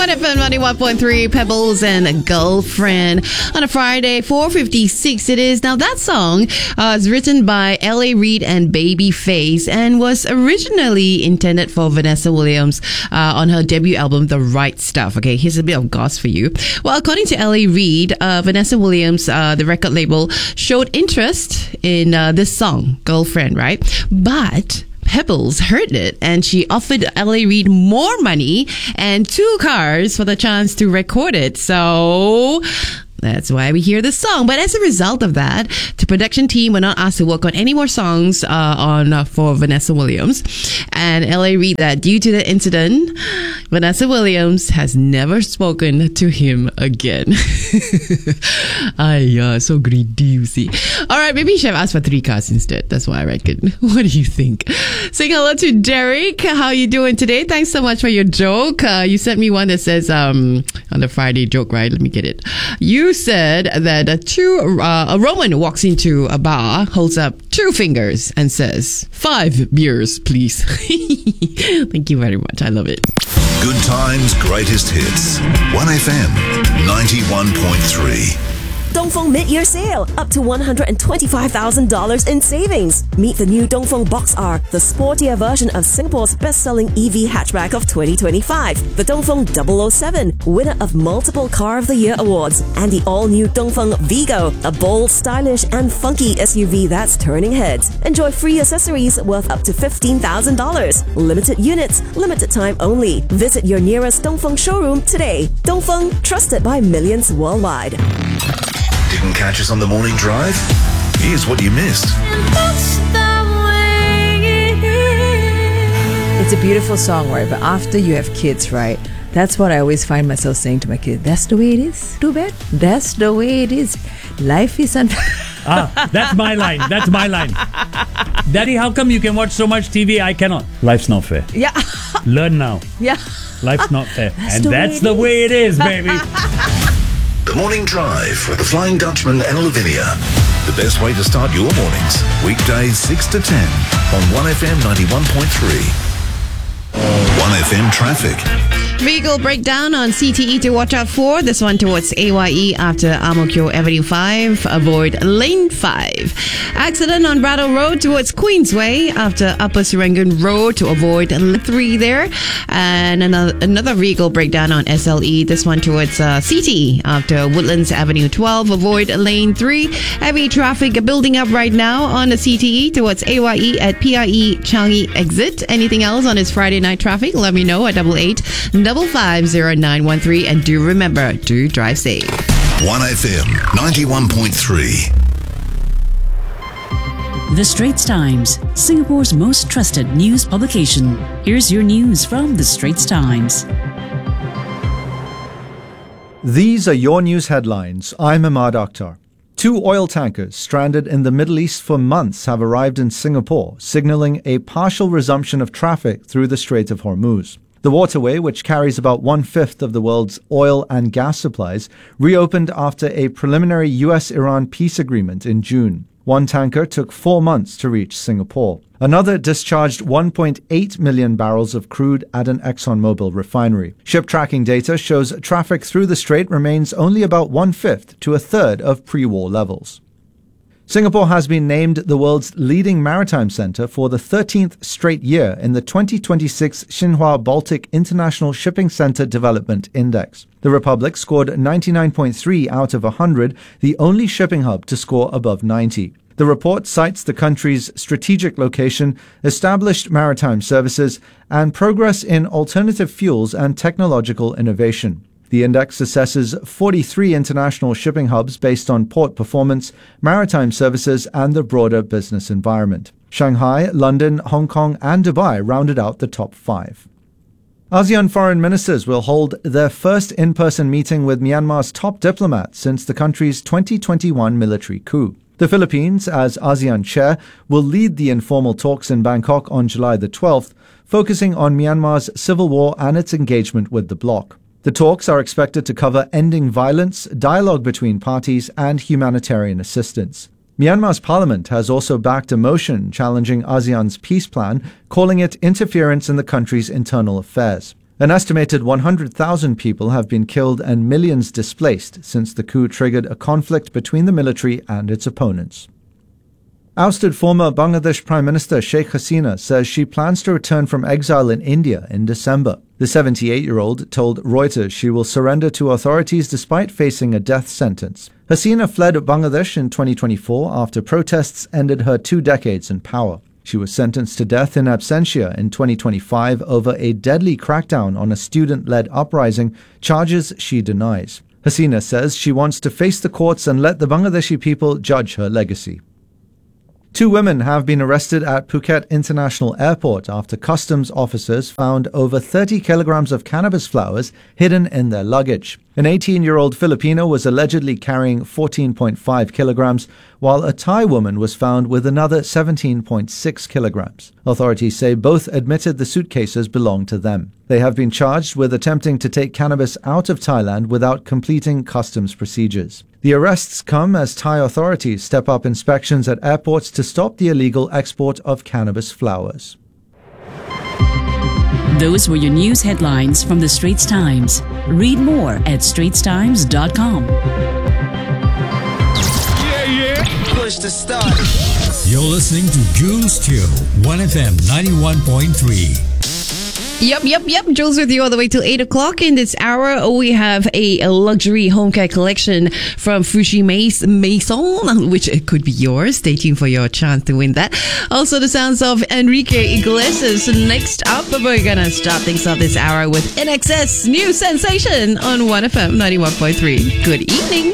FM 91.3 Pebbles and Girlfriend on a Friday, 4:56 it is. Now that song is written by L.A. Reid and Babyface and was originally intended for Vanessa Williams on her debut album, The Right Stuff. Okay, here's a bit of goss for you. Well, according to L.A. Reid, Vanessa Williams, the record label, showed interest in this song, Girlfriend, right? But Pebbles heard it and she offered L.A. Reid more money and 2 cars for the chance to record it. So that's why we hear this song. But as a result of that, the production team were not asked to work on any more songs for Vanessa Williams. And L.A. Reid that due to the incident, Vanessa Williams has never spoken to him again. So greedy, you see. Alright, maybe you should have asked for 3 cars instead. That's what I reckon. What do you think? Saying hello to Derek. How you doing today? Thanks so much for your joke. You sent me one that says, on the Friday joke, right? Let me get it. You said that a Roman walks into a bar, holds up 2 fingers and says, 5 beers, please. Thank you very much. I love it. Good times, greatest hits. 1FM 91.3. Dongfeng Mid-Year Sale, up to $125,000 in savings. Meet the new Dongfeng Box R, the sportier version of Singapore's best-selling EV hatchback of 2025. The Dongfeng 007, winner of multiple Car of the Year awards. And the all-new Dongfeng Vigo, a bold, stylish and funky SUV that's turning heads. Enjoy free accessories worth up to $15,000. Limited units, limited time only. Visit your nearest Dongfeng showroom today. Dongfeng, trusted by millions worldwide. Didn't catch us on the morning drive? Here's what you missed. It's a beautiful song, right? But after you have kids, right? That's what I always find myself saying to my kids. That's the way it is. Too bad. That's the way it is. Life is unfair. That's my line. That's my line. Daddy, how come you can watch so much TV? I cannot. Life's not fair. Yeah. Learn now. Yeah. Life's not fair. That's the way it is, baby. The Morning Drive with the Flying Dutchman and Lavinia. The best way to start your mornings. Weekdays 6 to 10 on 1FM 91.3. 1FM Traffic. Vehicle breakdown on CTE to watch out for. This one towards AYE after Ang Mo Kio Avenue 5. Avoid lane 5. Accident on Brattle Road towards Queensway after Upper Serangoon Road to avoid lane 3 there. And another vehicle breakdown on SLE. This one towards CTE after Woodlands Avenue 12. Avoid lane 3. Heavy traffic building up right now on the CTE towards AYE at PIE Changi exit. Anything else on this Friday night traffic? Let me know at 88550913. And do remember, do drive safe. 1FM 91.3. The Straits Times, Singapore's most trusted news publication. Here's your news from The Straits Times. These are your news headlines. I'm Ahmad Akhtar. 2 oil tankers stranded in the Middle East for months have arrived in Singapore, signaling a partial resumption of traffic through the Strait of Hormuz. The waterway, which carries about 1/5 of the world's oil and gas supplies, reopened after a preliminary US-Iran peace agreement in June. One tanker took 4 months to reach Singapore. Another discharged 1.8 million barrels of crude at an ExxonMobil refinery. Ship tracking data shows traffic through the strait remains only about 1/5 to 1/3 of pre-war levels. Singapore has been named the world's leading maritime center for the 13th straight year in the 2026 Xinhua Baltic International Shipping Center Development Index. The Republic scored 99.3 out of 100, the only shipping hub to score above 90. The report cites the country's strategic location, established maritime services, and progress in alternative fuels and technological innovation. The index assesses 43 international shipping hubs based on port performance, maritime services, and the broader business environment. Shanghai, London, Hong Kong, and Dubai rounded out the top 5. ASEAN foreign ministers will hold their first in-person meeting with Myanmar's top diplomat since the country's 2021 military coup. The Philippines, as ASEAN chair, will lead the informal talks in Bangkok on July the 12th, focusing on Myanmar's civil war and its engagement with the bloc. The talks are expected to cover ending violence, dialogue between parties, and humanitarian assistance. Myanmar's parliament has also backed a motion challenging ASEAN's peace plan, calling it interference in the country's internal affairs. An estimated 100,000 people have been killed and millions displaced since the coup triggered a conflict between the military and its opponents. Ousted former Bangladesh Prime Minister Sheikh Hasina says she plans to return from exile in India in December. The 78-year-old told Reuters she will surrender to authorities despite facing a death sentence. Hasina fled Bangladesh in 2024 after protests ended her 2 decades in power. She was sentenced to death in absentia in 2025 over a deadly crackdown on a student-led uprising, charges she denies. Hasina says she wants to face the courts and let the Bangladeshi people judge her legacy. 2 women have been arrested at Phuket International Airport after customs officers found over 30 kilograms of cannabis flowers hidden in their luggage. An 18-year-old Filipino was allegedly carrying 14.5 kilograms, while a Thai woman was found with another 17.6 kilograms. Authorities say both admitted the suitcases belonged to them. They have been charged with attempting to take cannabis out of Thailand without completing customs procedures. The arrests come as Thai authorities step up inspections at airports to stop the illegal export of cannabis flowers. Those were your news headlines from the Straits Times. Read more at straitstimes.com. Push the start. You're listening to Jules Chill, 1FM 91.3. Yep. Jules with you all the way till 8 o'clock. In this hour, we have a luxury home care collection from Fuji Maison, which it could be yours. Stay tuned for your chance to win that. Also, the sounds of Enrique Iglesias. Next up, we're gonna start things off this hour with INXS New Sensation on 1FM 91.3. Good evening.